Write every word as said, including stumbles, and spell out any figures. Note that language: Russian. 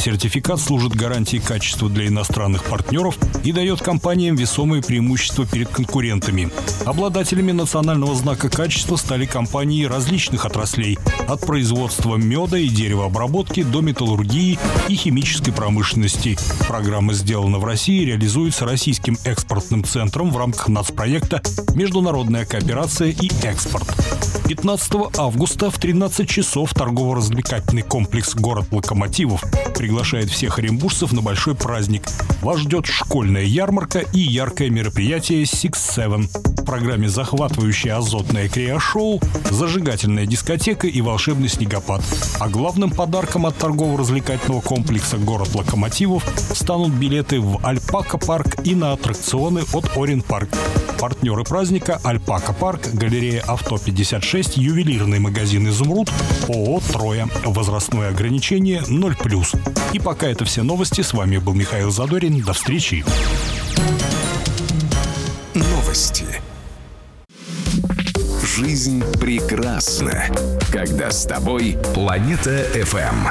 Сертификат служит гарантией качества для иностранных партнеров и дает компаниям весомые преимущества перед конкурентами. Обладателями национального знака качества стали компании различных отраслей – от производства меда и деревообработки до металлургии и химической промышленности. Программа «Сделана в России» реализуется Российским экспортным центром в рамках нацпроекта «Международная кооперация и экспорт». пятнадцатого августа в тринадцать часов торгово-развлекательный комплекс «Город локомотивов» приглашает всех оренбуржцев на большой праздник. Вас ждет школьная ярмарка и яркое мероприятие «Six Seven». В программе захватывающее азотное криошоу, зажигательная дискотека и волшебный снегопад. А главным подарком от торгово-развлекательного комплекса «Город локомотивов» станут билеты в «Альпака-парк» и на аттракционы от «Оренпарк». Партнеры праздника – «Альпака-парк», галерея «Авто пятьдесят шесть», ювелирный магазин «Изумруд», ООО «Троя». Возрастное ограничение ноль плюс. И пока это все новости. С вами был Михаил Задорин. До встречи. Новости. Жизнь прекрасна, когда с тобой Планета эф эм.